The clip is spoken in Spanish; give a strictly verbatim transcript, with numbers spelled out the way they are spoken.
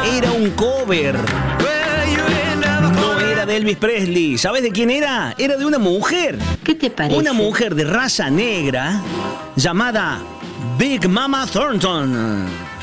Era un cover. No era de Elvis Presley. ¿Sabes de quién era? Era de una mujer. ¿Qué te parece? Una mujer de raza negra llamada Big Mama Thornton.